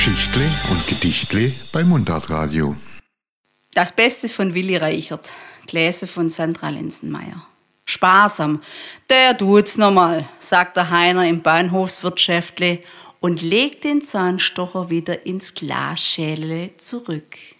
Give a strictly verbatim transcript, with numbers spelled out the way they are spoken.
Geschichtle und Gedichtle bei Mundartradio. Das Beste von Willi Reichert, gelesen von Sandra Lenzenmeier. Sparsam, der tut's nochmal, sagt der Heiner im Bahnhofswirtschäftle und legt den Zahnstocher wieder ins Glasschälele zurück.